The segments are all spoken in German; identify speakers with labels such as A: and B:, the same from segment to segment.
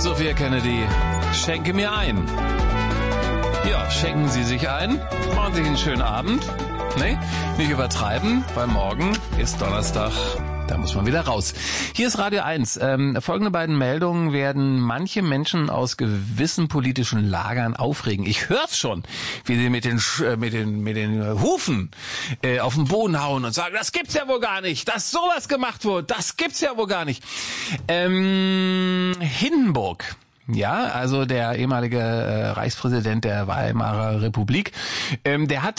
A: Sophia Kennedy, schenke mir ein. Ja, schenken Sie sich ein, machen sich einen schönen Abend. Nee, nicht übertreiben, weil morgen ist Donnerstag. Da muss man wieder raus. Hier ist Radio 1. Folgende beiden Meldungen werden manche Menschen aus gewissen politischen Lagern aufregen. Ich hör's schon, wie sie mit den Hufen auf den Boden hauen und sagen, das gibt's ja wohl gar nicht, dass sowas gemacht wurde, das gibt's ja wohl gar nicht. Hindenburg. Ja, also der ehemalige Reichspräsident der Weimarer Republik, der hat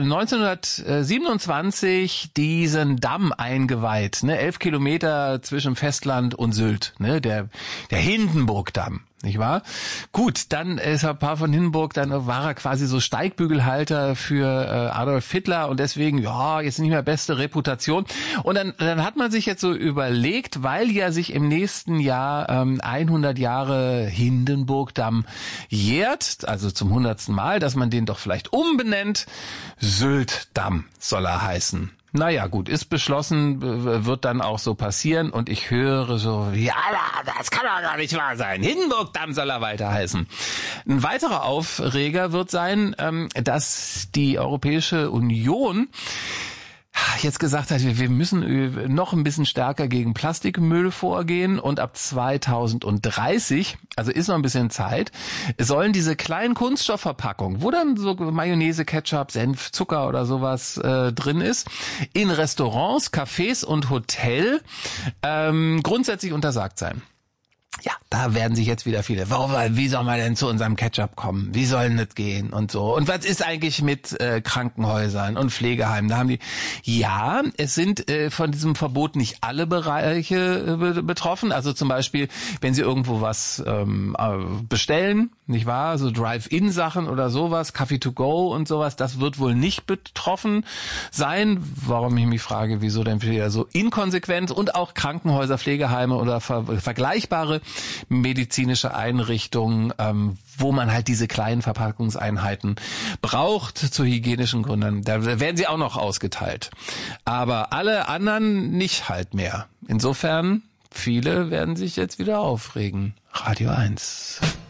A: 1927 diesen Damm eingeweiht, ne, 11 Kilometer zwischen Festland und Sylt, ne, der Hindenburgdamm. Nicht wahr? Gut, dann ist er Paar von Hindenburg, dann war er quasi so Steigbügelhalter für Adolf Hitler und deswegen, ja, jetzt nicht mehr beste Reputation. Und dann hat man sich jetzt so überlegt, weil ja sich im nächsten Jahr 100 Jahre Hindenburgdamm jährt, also zum 100. Mal, dass man den doch vielleicht umbenennt. Syltdamm soll er heißen. Naja, gut, ist beschlossen, wird dann auch so passieren und ich höre so, ja, das kann doch gar nicht wahr sein. Hindenburgdamm soll er weiter heißen. Ein weiterer Aufreger wird sein, dass die Europäische Union jetzt gesagt hat, wir müssen noch ein bisschen stärker gegen Plastikmüll vorgehen und ab 2030, also ist noch ein bisschen Zeit, sollen diese kleinen Kunststoffverpackungen, wo dann so Mayonnaise, Ketchup, Senf, Zucker oder sowas drin ist, in Restaurants, Cafés und Hotel grundsätzlich untersagt sein. Ja, da werden sich jetzt wieder viele, wie soll man denn zu unserem Ketchup kommen? Wie soll denn das gehen? Und so. Und was ist eigentlich mit Krankenhäusern und Pflegeheimen? Da haben die, ja, es sind von diesem Verbot nicht alle Bereiche betroffen. Also zum Beispiel, wenn Sie irgendwo was bestellen, nicht wahr? So Drive-In-Sachen oder sowas, Coffee to go und sowas, das wird wohl nicht betroffen sein. Warum ich mich frage, wieso denn wieder so inkonsequent? Und auch Krankenhäuser, Pflegeheime oder vergleichbare medizinische Einrichtungen, wo man halt diese kleinen Verpackungseinheiten braucht zu hygienischen Gründen. Da werden sie auch noch ausgeteilt. Aber alle anderen nicht halt mehr. Insofern, viele werden sich jetzt wieder aufregen. Radio 1.